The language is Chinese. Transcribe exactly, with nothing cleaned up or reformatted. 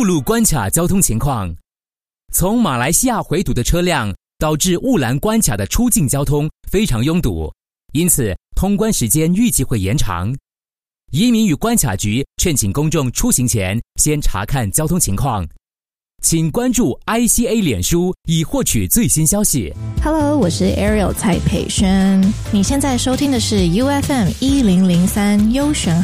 路关卡交通情况。从马来西亚回堵的车辆导致雾兰关卡的出境交通非常拥堵，因此通关时间预计会延长。移民与关卡局劝请公众出行前先查看交通情况。请关注 I C A 脸书以获取最新消息。 Hello， 我是 Ariel 蔡佩萱。你现在收听的是 U F M 一零零三优选